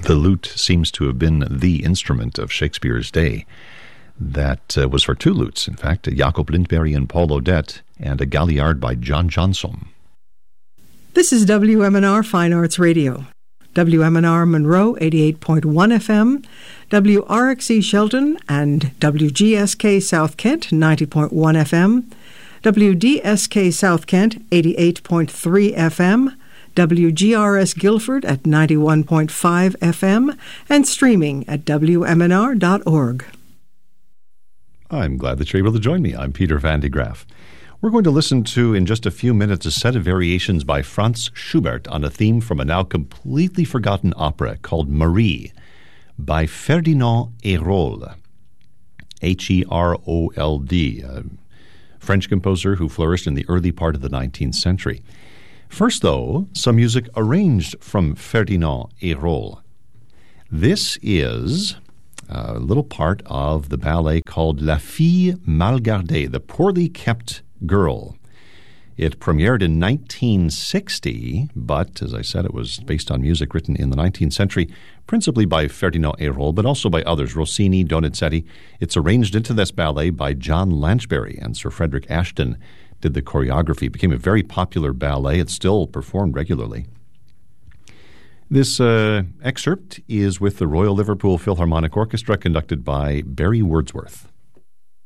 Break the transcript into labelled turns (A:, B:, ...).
A: The lute seems to have been the instrument of Shakespeare's day. That was for two lutes, in fact, Jacob Lindbergh and Paul Odette, and a galliard by John Johnson.
B: This is WMNR Fine Arts Radio. WMNR Monroe 88.1 FM, WRXE Shelton and WGSK South Kent 90.1 FM, WDSK South Kent 88.3 FM, WGRS Guilford at 91.5 FM, and streaming at WMNR.org.
A: I'm glad that you're able to join me. I'm Peter Van de Graaf. We're going to listen to, in just a few minutes, a set of variations by Franz Schubert on a theme from a now completely forgotten opera called Marie by Ferdinand Hérold, Herold, a French composer who flourished in the early part of the 19th century. First, though, some music arranged from Ferdinand Hérold. This is a little part of the ballet called La Fille Mal Gardée, the poorly kept girl. It premiered in 1960, but, as I said, it was based on music written in the 19th century, principally by Ferdinand Hérold, but also by others, Rossini, Donizetti. It's arranged into this ballet by John Lanchbery, and Sir Frederick Ashton did the choreography. It became a very popular ballet. It's still performed regularly. This excerpt is with the Royal Liverpool Philharmonic Orchestra, conducted by Barry Wordsworth.